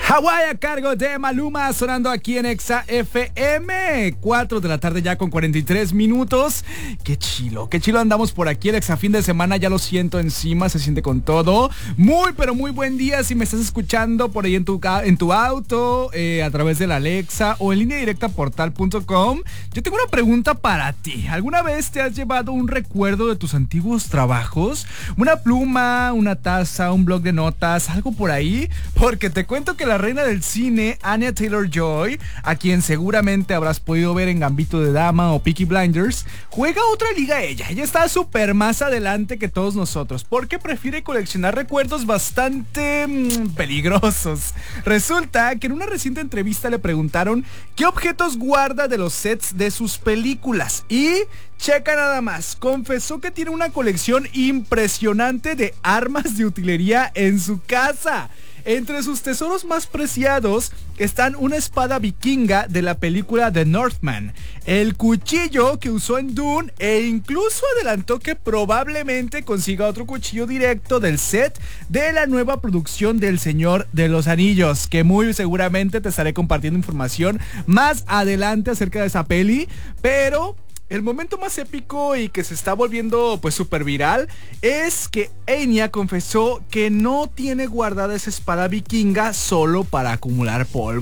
Hawái a cargo de Maluma, sonando aquí en Exa FM. 4 de la tarde ya con 43 minutos. Qué chilo andamos por aquí. El Exa fin de semana ya lo siento encima, se siente con todo. Muy, pero muy buen día si me estás escuchando por ahí en tu auto, a través de la Alexa o en línea directa portal.com. Yo tengo una pregunta para ti. ¿Alguna vez te has llevado un recuerdo de tus antiguos trabajos? Una pluma, una taza, un blog de notas, algo por ahí. Porque te cuento que la reina del cine, Anya Taylor-Joy, a quien seguramente habrás podido ver en Gambito de Dama o Peaky Blinders, juega otra liga ella. Ella está súper más adelante que todos nosotros, porque prefiere coleccionar recuerdos bastante peligrosos. Resulta que en una reciente entrevista le preguntaron qué objetos guarda de los sets de sus películas y... checa nada más, confesó que tiene una colección impresionante de armas de utilería en su casa. Entre sus tesoros más preciados están una espada vikinga de la película The Northman, el cuchillo que usó en Dune e incluso adelantó que probablemente consiga otro cuchillo directo del set de la nueva producción del Señor de los Anillos, que muy seguramente te estaré compartiendo información más adelante acerca de esa peli, pero... el momento más épico y que se está volviendo pues súper viral es que Anya confesó que no tiene guardada esa espada vikinga solo para acumular polvo.